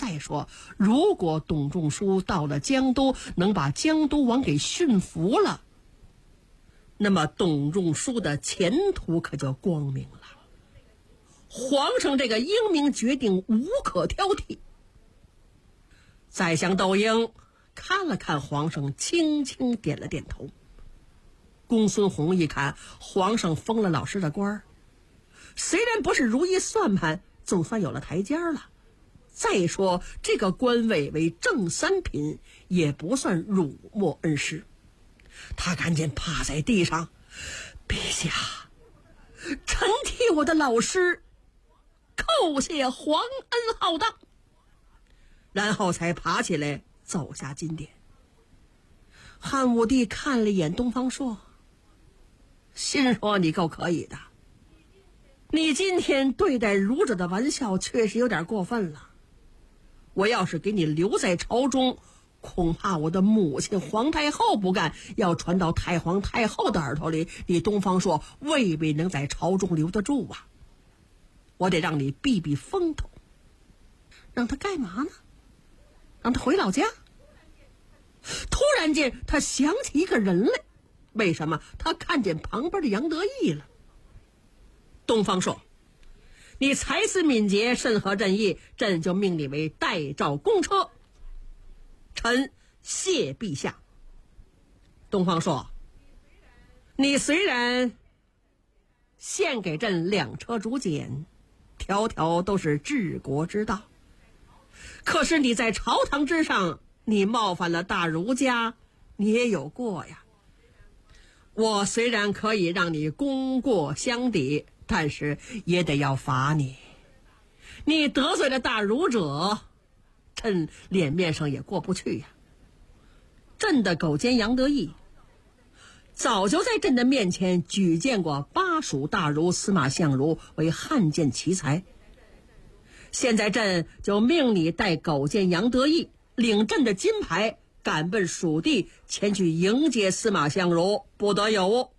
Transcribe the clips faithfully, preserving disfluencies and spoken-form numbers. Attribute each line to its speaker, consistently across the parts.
Speaker 1: 再说，如果董仲舒到了江都，能把江都王给驯服了，那么董仲舒的前途可就光明了。皇上这个英明决定无可挑剔。宰相窦婴看了看皇上，轻轻点了点头。公孙弘一看皇上封了老师的官儿，虽然不是如意算盘，总算有了台阶了。再说这个官位为正三品，也不算辱没恩师。他赶紧趴在地上，陛下，臣替我的老师叩谢皇恩浩荡，然后才爬起来走下金殿。汉武帝看了一眼东方朔，心说你够可以的，你今天对待儒者的玩笑确实有点过分了。我要是给你留在朝中，恐怕我的母亲皇太后不干，要传到太皇太后的耳朵里，你东方朔未必能在朝中留得住啊。我得让你避避风头。让他干嘛呢？让他回老家？突然间他想起一个人来，为什么？他看见旁边的杨得意了。东方朔，你才思敏捷，慎合朕意，朕就命你为代诏公车。臣谢陛下。东方朔，你虽然献给朕两车竹简，条条都是治国之道，可是你在朝堂之上，你冒犯了大儒家，你也有过呀。我虽然可以让你功过相抵，但是也得要罚你。你得罪了大儒者，朕脸面上也过不去呀。朕的狗监杨得意早就在朕的面前举荐过巴蜀大儒司马相如为汉剑奇才，现在朕就命你带狗监杨得意领朕的金牌，赶奔蜀地，前去迎接司马相如，不得有误。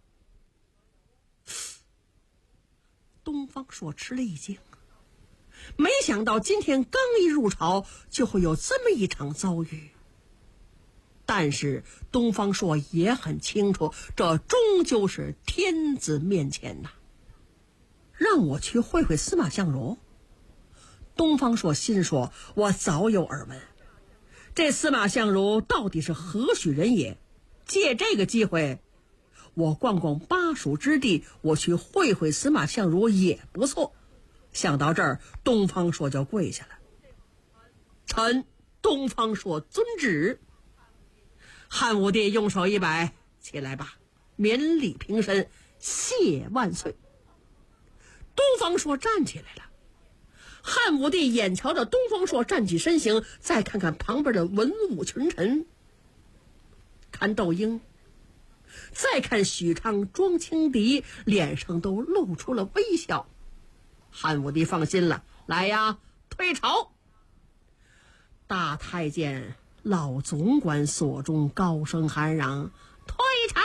Speaker 1: 东方朔吃了一惊，没想到今天刚一入朝就会有这么一场遭遇。但是东方朔也很清楚，这终究是天子面前呐，让我去会会司马相如。东方朔心说，我早有耳闻，这司马相如到底是何许人也？借这个机会，我逛逛巴蜀之地，我去会会司马相如也不错。想到这儿，东方朔就跪下了。臣东方朔遵旨。汉武帝用手一摆，起来吧，免礼平身，谢万岁。东方朔站起来了。汉武帝眼瞧着东方朔站起身形，再看看旁边的文武群臣，看窦婴，再看许昌、庄青敌，脸上都露出了微笑。汉武帝放心了，来呀，退朝。大太监老总管所中高声喊嚷，退朝。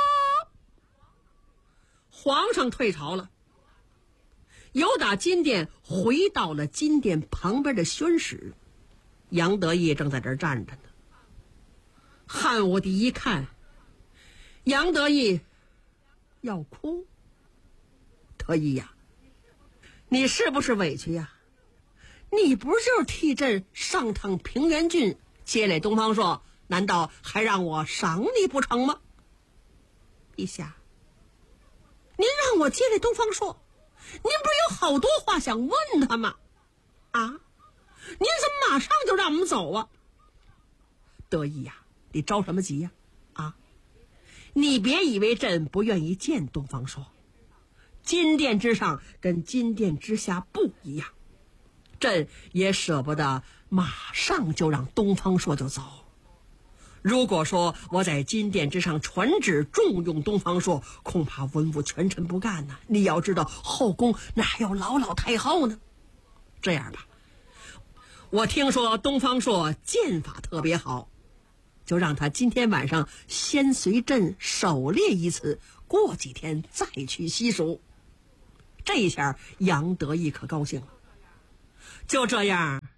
Speaker 1: 皇上退朝了，由打金殿回到了金殿旁边的宣室，杨得意正在这儿站着呢。汉武帝一看杨得意要哭，得意呀，你是不是委屈呀？你不是就是替朕上趟平原郡接累东方朔，难道还让我赏你不成吗？陛下，您让我接累东方朔，您不是有好多话想问他吗？啊，您怎么马上就让我们走啊？得意呀，你着什么急呀？啊，你别以为朕不愿意见东方朔，金殿之上跟金殿之下不一样，朕也舍不得马上就让东方朔就走。如果说我在金殿之上传旨重用东方朔，恐怕文武权臣不干呢。你要知道，后宫哪还有老老太后呢？这样吧，我听说东方朔剑法特别好，就让他今天晚上先随朕狩猎一次，过几天再去西蜀。这一下杨得意可高兴了。就这样，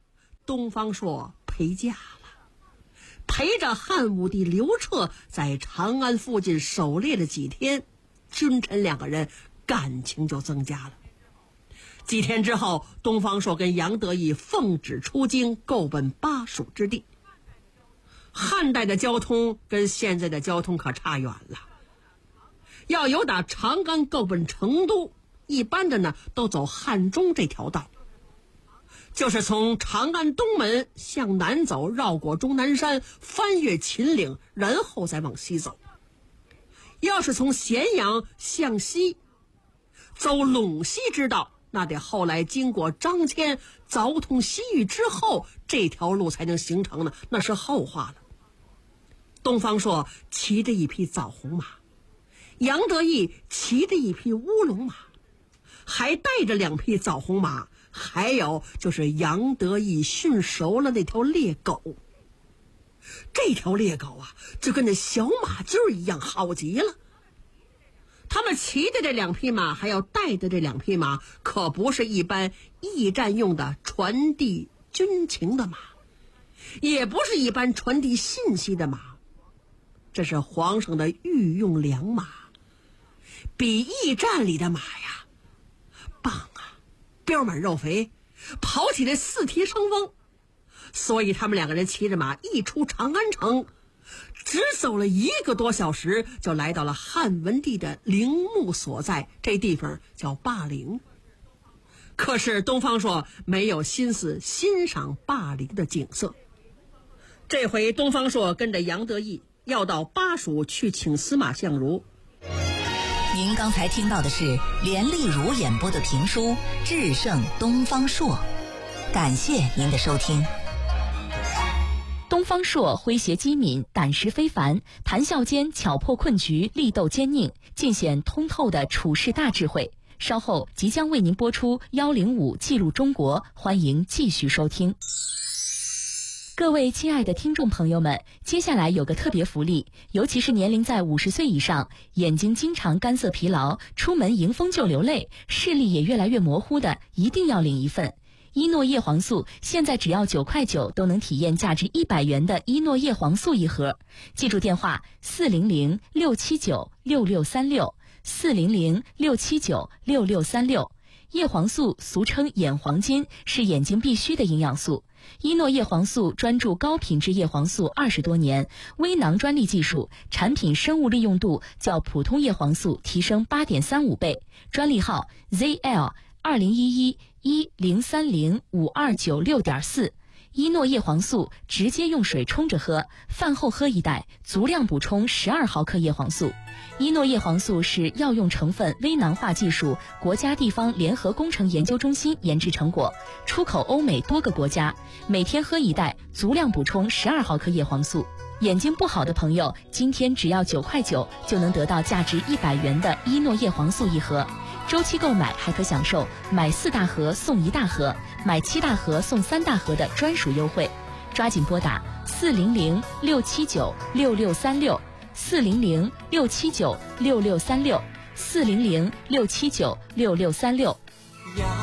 Speaker 1: 东方朔陪嫁了，陪着汉武帝刘彻在长安附近狩猎了几天，君臣两个人感情就增加了。几天之后，东方朔跟杨得意奉旨出京，购奔巴蜀之地。汉代的交通跟现在的交通可差远了，要有打长安购奔成都，一般的呢都走汉中这条道，就是从长安东门向南走，绕过终南山，翻越秦岭，然后再往西走。要是从咸阳向西走陇西之道，那得后来经过张骞凿通西域之后，这条路才能形成呢，那是后话了。东方朔骑着一匹枣红马，杨得意骑着一匹乌龙马，还带着两匹枣红马，还有就是杨得意驯熟了那条猎狗。这条猎狗啊，就跟那小马驹一样，好极了。他们骑的这两匹马，还要带的这两匹马，可不是一般驿站用的传递军情的马，也不是一般传递信息的马，这是皇上的御用良马，比驿站里的马呀棒啊，膘满肉肥，跑起来四蹄生风。所以他们两个人骑着马一出长安城，只走了一个多小时，就来到了汉文帝的陵墓所在，这地方叫霸陵。可是东方朔没有心思欣赏霸陵的景色。这回东方朔跟着杨得意要到巴蜀去请司马相如。
Speaker 2: 您刚才听到的是连丽如演播的评书《智胜东方朔》，感谢您的收听。
Speaker 3: 东方朔诙谐机敏，胆识非凡，谈笑间巧破困局，力斗坚宁，尽显通透的处世大智慧。稍后即将为您播出幺零五记录中国，欢迎继续收听。各位亲爱的听众朋友们，接下来有个特别福利，尤其是年龄在五十岁以上，眼睛经常干涩疲劳，出门迎风就流泪，视力也越来越模糊的，一定要领一份。伊诺叶黄素现在只要九块九都能体验价值一百元的伊诺叶黄素一盒。记住电话四零零六七九六六三六四零零六七九六六三六。叶黄素俗称眼黄金，是眼睛必须的营养素。伊诺叶黄素专注高品质叶黄素二十多年，微囊专利技术，产品生物利用度较普通叶黄素提升 八点三五 倍。专利号 Z L 二零一一一零三零五二九六点四。伊诺叶黄素直接用水冲着喝，饭后喝一袋，足量补充十二毫克叶黄素。伊诺叶黄素是药用成分微囊化技术国家地方联合工程研究中心研制成果，出口欧美多个国家。每天喝一袋，足量补充十二毫克叶黄素。眼睛不好的朋友，今天只要九块九就能得到价值一百元的伊诺叶黄素一盒。周期购买还可享受买四大盒送一大盒，买七大盒送三大盒的专属优惠。抓紧拨打四零零六七九六六三六四零零六七九六六三六四零零六七九六六三六。